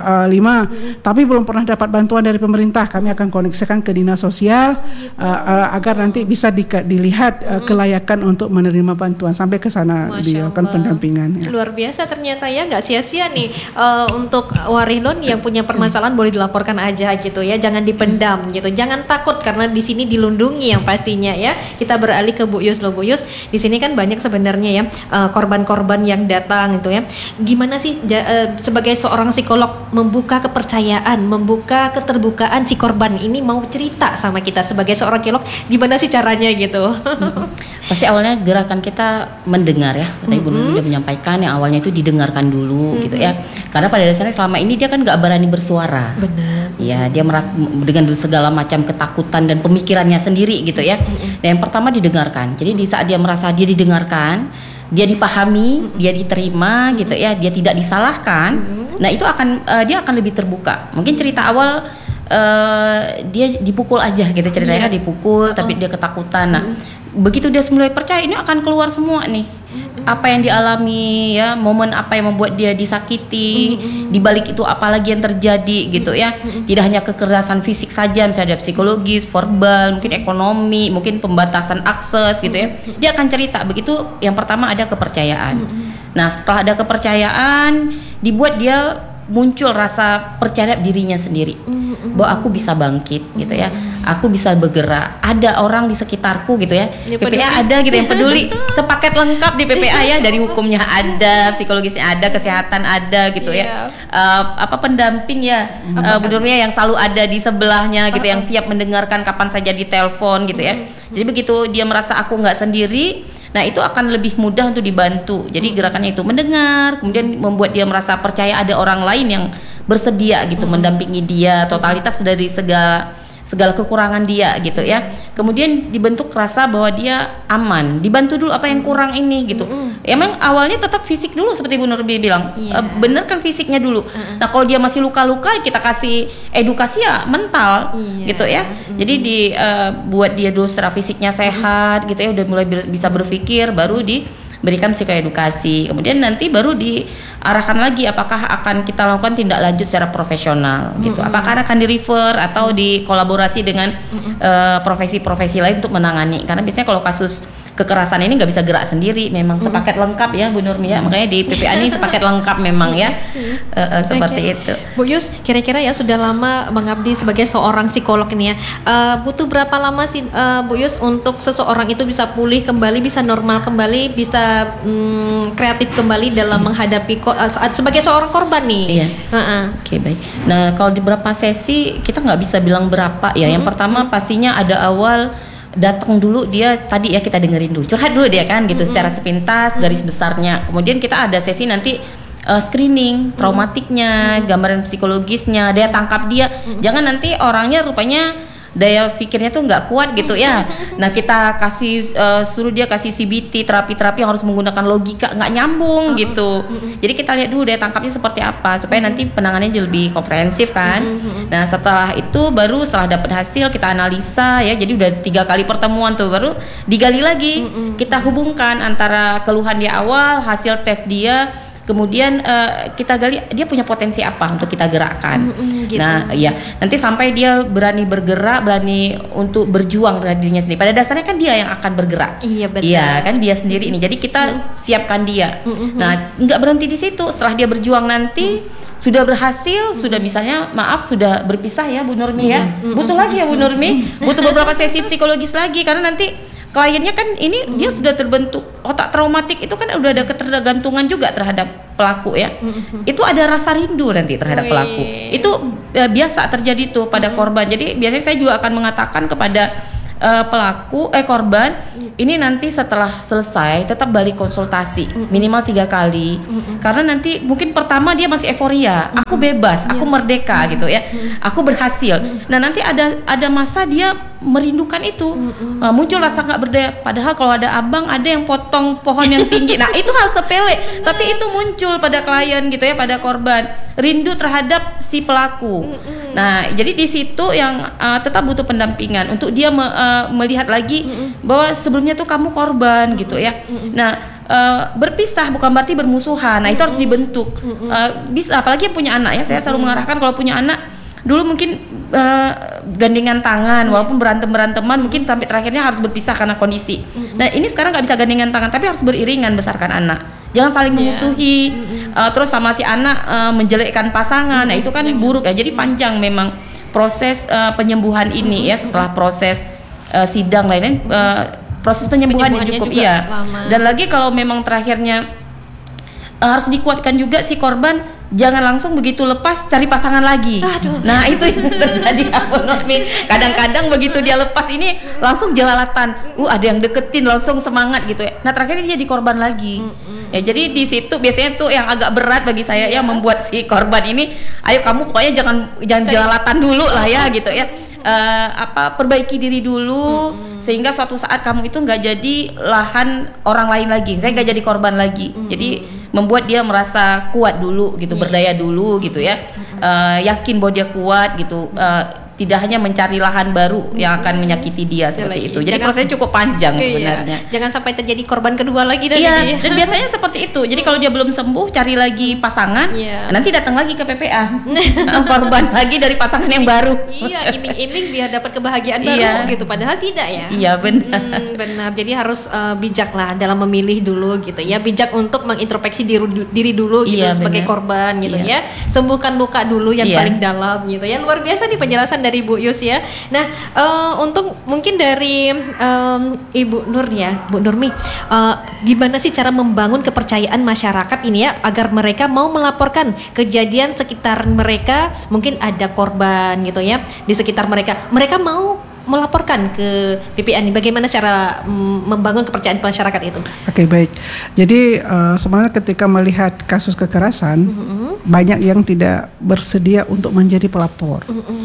5, tapi belum pernah dapat bantuan dari pemerintah. Kami akan koneksikan ke dinas sosial agar nanti bisa dilihat kelayakan untuk menerima bantuan, sampai ke sana dilakukan pendampingan. Ya. Luar biasa ternyata ya, nggak sia-sia nih untuk Warinun yang punya permasalahan boleh dilaporkan aja gitu ya. Jangan dipendam gitu, jangan takut karena di sini dilindungi yang pastinya ya. Kita beralih ke Bu Yus loh, Bu Yus. Di sini kan banyak sebenarnya ya korban-korban yang datang itu ya. Gimana sih sebagai seorang psikolog membuka kepercayaan, membuka keterbukaan si korban ini mau cerita sama kita sebagai seorang psikolog, gimana sih caranya gitu? Pasti awalnya gerakan kita mendengar ya. Tadi Bu Nur sudah menyampaikan yang awalnya itu didengarkan dulu gitu ya. Karena pada dasarnya selama ini dia kan nggak berani bersuara. Benar. Ya, dia merasa dengan segala macam ketakutan dan pemikirannya sendiri gitu ya. Dan yang pertama didengarkan. Jadi di saat dia merasa dia didengarkan, dia dipahami, dia diterima gitu ya, dia tidak disalahkan. Nah, itu dia akan lebih terbuka. Mungkin cerita awal dia dipukul aja gitu ceritanya, dipukul tapi dia ketakutan. Nah, begitu dia mulai percaya, ini akan keluar semua nih. Apa yang dialami ya, momen apa yang membuat dia disakiti, di balik itu apalagi yang terjadi gitu ya. Tidak hanya kekerasan fisik saja, misalnya ada psikologis, verbal, mungkin ekonomi, mungkin pembatasan akses gitu ya. Dia akan cerita. Begitu yang pertama ada kepercayaan. Nah, setelah ada kepercayaan, dibuat dia muncul rasa percaya dirinya sendiri, bahwa aku bisa bangkit gitu ya, aku bisa bergerak, ada orang di sekitarku gitu ya, PPA ada gitu yang peduli, sepaket lengkap di PPA ya, dari hukumnya ada, psikologisnya ada, kesehatan ada gitu ya, pendamping ya, benarnya yang selalu ada di sebelahnya gitu, yang siap mendengarkan kapan saja di telepon gitu ya. Jadi begitu dia merasa aku nggak sendiri, nah itu akan lebih mudah untuk dibantu. Jadi gerakannya itu mendengar, kemudian membuat dia merasa percaya ada orang lain yang bersedia gitu mendampingi dia, totalitas dari segala kekurangan dia gitu ya. Kemudian dibentuk rasa bahwa dia aman, dibantu dulu apa yang kurang ini gitu. Emang awalnya tetap fisik dulu seperti Bu Nurbi bilang, bener kan fisiknya dulu. Nah kalau dia masih luka-luka, kita kasih edukasi ya mental gitu ya. Jadi buat dia dulu secara fisiknya sehat gitu ya, udah mulai bisa berpikir, baru diberikan psikoedukasi. Kemudian nanti baru diarahkan lagi apakah akan kita lakukan tindak lanjut secara profesional gitu. Apakah akan di-refer atau dikolaborasi dengan profesi-profesi lain untuk menangani. Karena biasanya kalau kasus kekerasan ini nggak bisa gerak sendiri, memang sepaket lengkap ya Bu Nurmi ya. Makanya di PPA ini sepaket lengkap memang ya. Seperti itu. Bu Yus, kira-kira ya sudah lama mengabdi sebagai seorang psikolog ini ya. Butuh berapa lama sih Bu Yus untuk seseorang itu bisa pulih kembali, bisa normal kembali, bisa kreatif kembali dalam menghadapi sebagai seorang korban nih? Iya. Oke, baik. Nah, kalau di berapa sesi kita nggak bisa bilang berapa ya. Yang pertama pastinya ada awal datang dulu, dia tadi ya kita dengerin dulu, curhat dulu dia kan gitu secara sepintas garis besarnya. Kemudian kita ada sesi nanti screening traumatiknya, gambaran psikologisnya, daya tangkap dia. Jangan nanti orangnya rupanya daya pikirnya tuh nggak kuat gitu ya. Nah kita kasih suruh dia kasih CBT, terapi-terapi yang harus menggunakan logika, nggak nyambung gitu. Jadi kita lihat dulu daya tangkapnya seperti apa supaya nanti penanganannya lebih komprehensif kan. Nah setelah itu baru setelah dapat hasil kita analisa ya. Jadi udah 3 kali pertemuan tuh baru digali lagi. Kita hubungkan antara keluhan dia awal, hasil tes dia kemudian kita gali dia punya potensi apa untuk kita gerakkan. Gitu. Nah, ya nanti sampai dia berani bergerak, berani untuk berjuang dengan dirinya sendiri. Pada dasarnya kan dia yang akan bergerak. Iya, benar. Iya, kan dia sendiri ini. Jadi kita siapkan dia. Nah, nggak berhenti di situ. Setelah dia berjuang nanti sudah berhasil, sudah misalnya maaf sudah berpisah ya Bu Nurmi ya. Butuh lagi ya Bu Nurmi, butuh beberapa sesi psikologis lagi karena nanti kliennya kan ini dia sudah terbentuk otak traumatik, itu kan udah ada ketergantungan juga terhadap pelaku ya. Itu ada rasa rindu nanti terhadap pelaku. Itu biasa terjadi tuh pada korban. Jadi biasanya saya juga akan mengatakan kepada korban ini nanti setelah selesai tetap balik konsultasi minimal 3 kali karena nanti mungkin pertama dia masih euforia, aku bebas, aku merdeka gitu ya, aku berhasil. Nah nanti ada masa dia merindukan itu, muncul rasa nggak berdaya. Padahal kalau ada abang ada yang potong pohon yang tinggi, nah itu hal sepele, tapi itu muncul pada klien gitu ya, pada korban rindu terhadap si pelaku. Nah jadi di situ yang tetap butuh pendampingan untuk dia melihat lagi bahwa sebelumnya tuh kamu korban gitu ya. Nah berpisah bukan berarti bermusuhan. Nah itu harus dibentuk. Bisa apalagi yang punya anak ya, saya selalu mengarahkan kalau punya anak dulu mungkin gandengan tangan walaupun beranteman mungkin sampai terakhirnya harus berpisah karena kondisi. Nah ini sekarang nggak bisa gandengan tangan tapi harus beriringan besarkan anak. Jangan saling memusuhi. Terus sama si anak menjelekkan pasangan. Nah itu kan buruk ya. Jadi panjang memang proses penyembuhan ini ya, setelah proses sidang lainnya proses penyembuhan yang cukup iya. Dan lagi kalau memang terakhirnya harus dikuatkan juga si korban, jangan langsung begitu lepas cari pasangan lagi. Aduh. Nah itu yang terjadi Abu Nurmi. Kadang-kadang begitu dia lepas ini langsung jelalatan, ada yang deketin langsung semangat gitu ya. Nah terakhirnya dia di korban lagi. Ya jadi di situ biasanya tuh yang agak berat bagi saya ya, membuat si korban ini, ayo kamu pokoknya jangan jelalatan dulu lah ya gitu ya. Perbaiki diri dulu sehingga suatu saat kamu itu nggak jadi lahan orang lain lagi, saya nggak jadi korban lagi. Jadi membuat dia merasa kuat dulu gitu, berdaya dulu gitu ya, yakin bahwa dia kuat gitu, tidak hanya mencari lahan baru yang akan menyakiti dia seperti itu. Jadi prosesnya cukup panjang sebenarnya. Jangan sampai terjadi korban kedua lagi dan dan biasanya seperti itu. Jadi kalau dia belum sembuh cari lagi pasangan, nanti datang lagi ke PPA. Korban lagi dari pasangan yang baru. Iya, iming-iming biar dapat kebahagiaan baru gitu, padahal tidak ya. Iya, benar. Benar. Jadi harus bijak lah dalam memilih dulu gitu ya. Bijak untuk mengintrospeksi diri dulu gitu sebagai korban gitu ya. Sembuhkan luka dulu yang paling dalam gitu ya. Luar biasa nih penjelasan dari Bu Yus ya. Nah, untuk mungkin dari Ibu Nur ya, Bu Nurmi, gimana sih cara membangun kepercayaan masyarakat ini ya agar mereka mau melaporkan kejadian sekitar mereka, mungkin ada korban gitu ya di sekitar mereka mau melaporkan ke PPA ini. Bagaimana cara membangun kepercayaan masyarakat itu? Oke, baik. Jadi sebenarnya ketika melihat kasus kekerasan, banyak yang tidak bersedia untuk menjadi pelapor.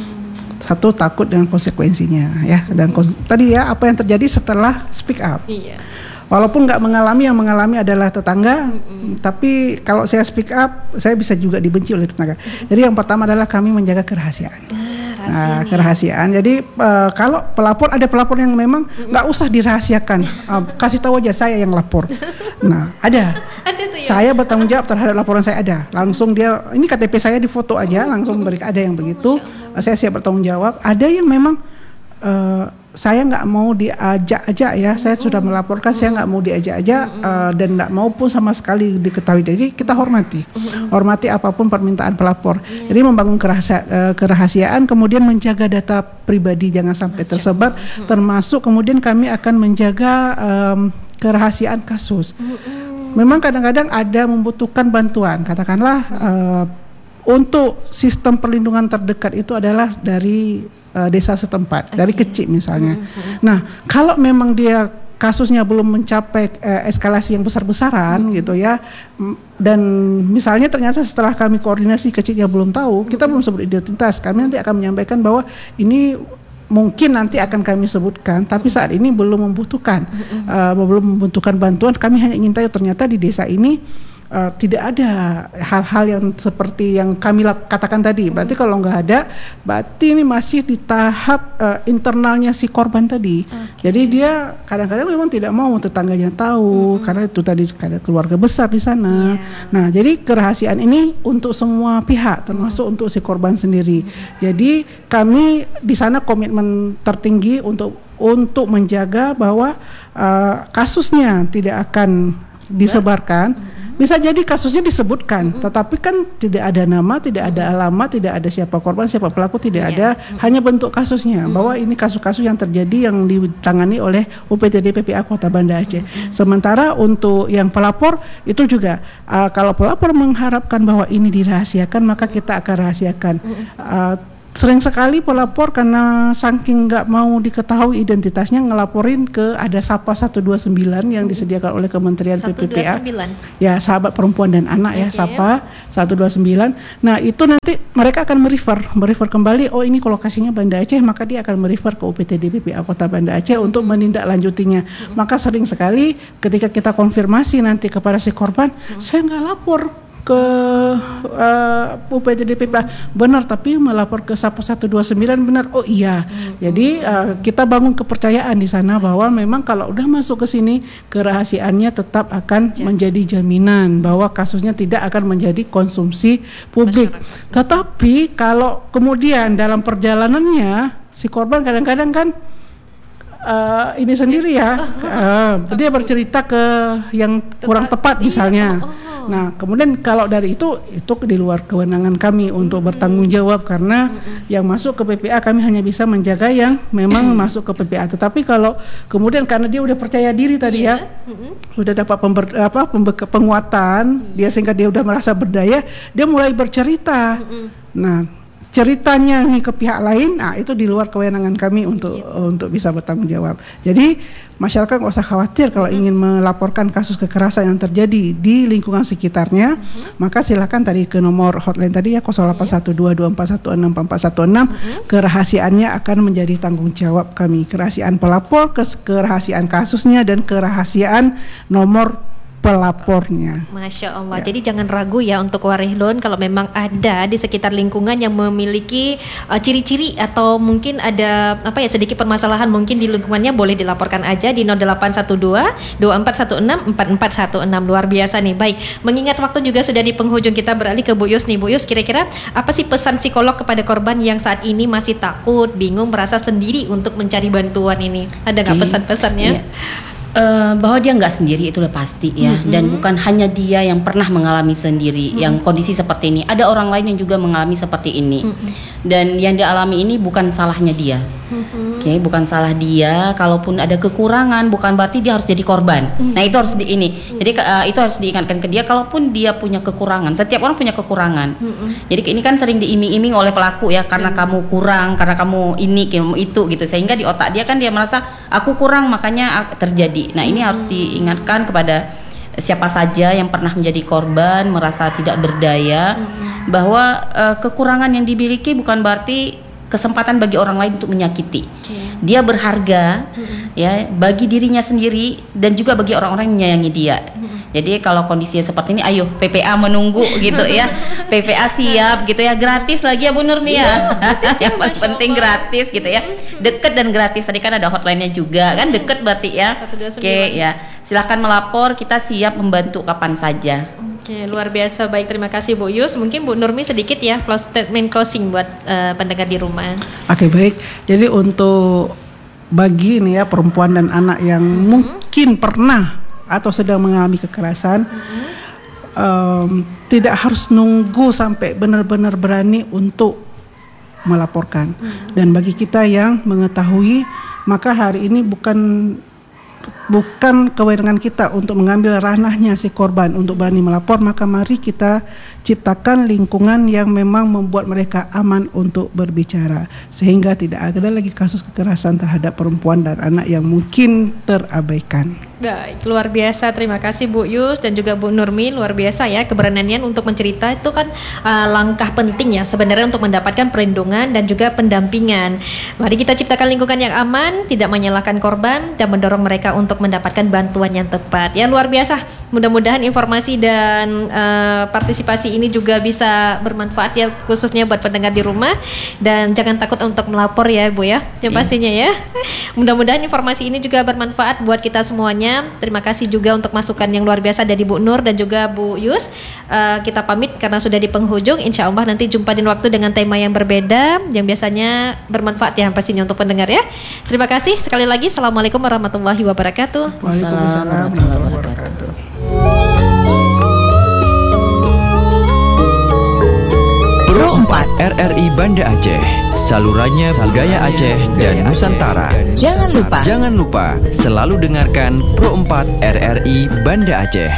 Satu, takut dengan konsekuensinya ya, dan tadi ya apa yang terjadi setelah speak up. Walaupun nggak mengalami, yang mengalami adalah tetangga, tapi kalau saya speak up saya bisa juga dibenci oleh tetangga. Jadi yang pertama adalah kami menjaga kerahasiaan. Kerahasiaan. Jadi kalau ada pelapor yang memang nggak usah dirahasiakan, kasih tahu aja saya yang lapor. Nah ada tuh ya? Saya bertanggung jawab terhadap laporan saya, ada langsung dia ini KTP saya difoto aja langsung beri, ada yang begitu. Saya siap bertanggung jawab. Ada yang memang saya nggak mau diajak aja ya, saya sudah melaporkan, saya nggak mau diajak aja dan nggak mau pun sama sekali diketahui. Jadi kita hormati apapun permintaan pelapor. Jadi membangun kerahasiaan, kemudian menjaga data pribadi jangan sampai tersebar, termasuk kemudian kami akan menjaga kerahasiaan kasus. Memang kadang-kadang ada membutuhkan bantuan, katakanlah untuk sistem perlindungan terdekat itu adalah dari desa setempat, dari kecil misalnya. Nah, kalau memang dia kasusnya belum mencapai eskalasi yang besar-besaran gitu ya, dan misalnya ternyata setelah kami koordinasi kecilnya belum tahu, kita belum sebut identitas, kami nanti akan menyampaikan bahwa ini mungkin nanti akan kami sebutkan, tapi saat ini belum membutuhkan bantuan. Kami hanya ingin tahu ternyata di desa ini tidak ada hal-hal yang seperti yang kami katakan tadi. Berarti kalau nggak ada, berarti ini masih di tahap internalnya si korban tadi. Jadi dia kadang-kadang memang tidak mau tetangganya tahu, karena itu tadi ada keluarga besar di sana. Nah, jadi kerahasiaan ini untuk semua pihak, termasuk untuk si korban sendiri. Jadi kami di sana komitmen tertinggi untuk menjaga bahwa kasusnya tidak akan disebarkan. Bisa jadi kasusnya disebutkan, tetapi kan tidak ada nama, tidak ada alamat, tidak ada siapa korban, siapa pelaku, tidak ada, hanya bentuk kasusnya, bahwa ini kasus-kasus yang terjadi yang ditangani oleh UPTD PPA Kota Banda Aceh. Sementara untuk yang pelapor itu juga, kalau pelapor mengharapkan bahwa ini dirahasiakan, maka kita akan rahasiakan. Sering sekali pelapor karena saking nggak mau diketahui identitasnya ngelaporin ke ada Sapa 129 yang disediakan oleh Kementerian 129. PPPA. Ya, sahabat perempuan dan anak ya, Sapa 129. Nah, itu nanti mereka akan merefer kembali, oh ini lokasinya Banda Aceh, maka dia akan merefer ke UPTD PPA Kota Banda Aceh untuk menindaklanjutinya. Maka sering sekali ketika kita konfirmasi nanti kepada si korban, saya nggak lapor ke UPTD PPA, benar, tapi melapor ke Sapa 129 benar. Oh iya. Jadi kita bangun kepercayaan di sana bahwa memang kalau udah masuk ke sini kerahasiaannya tetap akan menjadi jaminan bahwa kasusnya tidak akan menjadi konsumsi publik. Tetapi kalau kemudian dalam perjalanannya si korban kadang-kadang kan ini sendiri ya, dia bercerita ke yang kurang tepat misalnya. Nah, kemudian kalau dari itu di luar kewenangan kami untuk bertanggung jawab, karena yang masuk ke PPA kami hanya bisa menjaga yang memang masuk ke PPA. Tetapi kalau kemudian karena dia udah percaya diri tadi sudah dapat penguatan, dia sehingga dia udah merasa berdaya, dia mulai bercerita. Nah, ceritanya nih ke pihak lain, nah itu di luar kewenangan kami untuk bisa bertanggung jawab. Jadi masyarakat nggak usah khawatir kalau ingin melaporkan kasus kekerasan yang terjadi di lingkungan sekitarnya, maka silakan tadi ke nomor hotline tadi ya 081241644116. Kerahasiaannya akan menjadi tanggung jawab kami. Kerahasiaan pelapor, kerahasiaan kasusnya, dan kerahasiaan nomor pelapornya. Masya Allah. Jadi jangan ragu ya untuk Warihlun, kalau memang ada di sekitar lingkungan yang memiliki ciri-ciri atau mungkin ada sedikit permasalahan mungkin di lingkungannya, boleh dilaporkan aja di 0812 2416 4416. Luar biasa nih. Baik, mengingat waktu juga sudah di penghujung, kita beralih ke Bu Yus nih. Bu Yus, kira-kira apa sih pesan psikolog kepada korban yang saat ini masih takut, bingung, merasa sendiri untuk mencari bantuan ini? Ada nggak pesan-pesannya? Yeah. Bahwa dia nggak sendiri itu udah pasti ya, dan bukan hanya dia yang pernah mengalami sendiri yang kondisi seperti ini, ada orang lain yang juga mengalami seperti ini, dan yang dialami ini bukan salahnya dia. Oke, bukan salah dia. Kalaupun ada kekurangan, bukan berarti dia harus jadi korban. Nah, itu harus jadi itu harus diingatkan ke dia. Kalaupun dia punya kekurangan, setiap orang punya kekurangan. Jadi ini kan sering diiming-iming oleh pelaku ya, karena kamu kurang, karena kamu ini, kamu itu gitu, sehingga di otak dia kan dia merasa aku kurang, makanya terjadi. Nah, ini harus diingatkan kepada siapa saja yang pernah menjadi korban, merasa tidak berdaya, bahwa kekurangan yang dimiliki bukan berarti kesempatan bagi orang lain untuk menyakiti. Dia berharga ya bagi dirinya sendiri dan juga bagi orang-orang yang menyayangi dia. Jadi kalau kondisinya seperti ini, ayo PPA menunggu gitu ya. PPA siap gitu ya, gratis lagi ya Bu Nurmi ya. Yang penting gratis gitu ya. Deket dan gratis. Tadi kan ada hotline-nya juga kan, deket berarti ya. Oke ya. Silakan melapor, kita siap membantu kapan saja. Oke, luar biasa. Baik, terima kasih Bu Yus. Mungkin Bu Nurmi sedikit ya statement closing buat pendengar di rumah. Oke, baik. Jadi untuk bagi nih ya perempuan dan anak yang mungkin pernah atau sedang mengalami kekerasan, tidak harus nunggu sampai benar-benar berani untuk melaporkan. Dan bagi kita yang mengetahui, maka hari ini bukan kewenangan kita untuk mengambil ranahnya si korban untuk berani melapor, maka mari kita ciptakan lingkungan yang memang membuat mereka aman untuk berbicara, sehingga tidak ada lagi kasus kekerasan terhadap perempuan dan anak yang mungkin terabaikan. Baik, luar biasa. Terima kasih Bu Yus dan juga Bu Nurmi. Luar biasa ya keberaniannya untuk mencerita. Itu kan langkah penting ya sebenarnya untuk mendapatkan perlindungan dan juga pendampingan. Mari kita ciptakan lingkungan yang aman, tidak menyalahkan korban dan mendorong mereka untuk untuk mendapatkan bantuan yang tepat. Ya luar biasa. Mudah-mudahan informasi dan partisipasi ini juga bisa bermanfaat ya, khususnya buat pendengar di rumah, dan jangan takut untuk melapor ya Bu ya. Yang pastinya ya. Mudah-mudahan informasi ini juga bermanfaat buat kita semuanya. Terima kasih juga untuk masukan yang luar biasa dari Bu Nur dan juga Bu Yus. Kita pamit karena sudah di penghujung. Insya Allah nanti jumpa di waktu dengan tema yang berbeda yang biasanya bermanfaat ya pastinya untuk pendengar ya. Terima kasih sekali lagi. Assalamualaikum warahmatullahi wabarakatuh. Waalaikumsalam warahmatullahi wabarakatuh. Pro 4 RRI Banda Aceh, salurannya budaya Aceh dan Nusantara. Jangan lupa selalu dengarkan Pro 4 RRI Banda Aceh.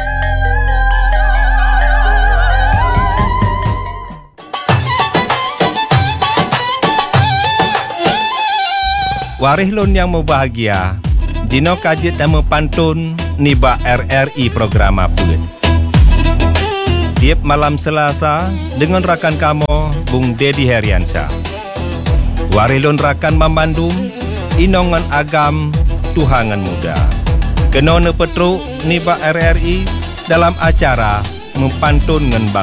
Warihlun yang berbahagia, Dino Kajit dan Pantun Niba RRI program Apun. Tiap malam Selasa dengan rakan kamu Bung Dedi Heriansyah. Warihlun rakan memandum inongan agam Tuhangan muda. Kenone Petru Niba RRI dalam acara Mempantun ngen bangsa.